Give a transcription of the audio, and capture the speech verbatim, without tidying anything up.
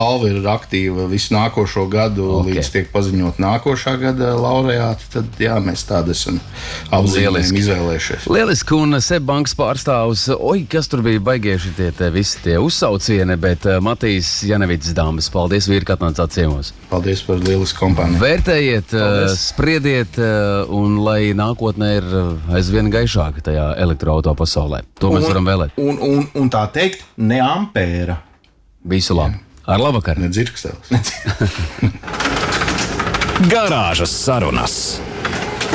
balva ir aktīva visu nākošo gadu, okay. līdz tiek paziņot nākošā gada laureāti, tad jā, mēs tādu esam apzīmējumi izvēlējušies. Lieliski, un SEB bankas pārstāvs, oi, kas tur bija baigie šitie te visi tie uzsaucieni, bet uh, Matīs Janevits dāmas, paldies vīri, ka atnācāt ciemos. Paldies par lielisku kompāniju. Vērtējiet, uh, spriediet, uh, un lai nākotnē ir aizvien gaišāka tajā elektroauto pasaulē. To mēs un, varam vēlēt. Un, un, un tā teikt, ne ampēra. Visu labi. Ar labvakar. Ne dzirkstēlis. Garāžas sarunas.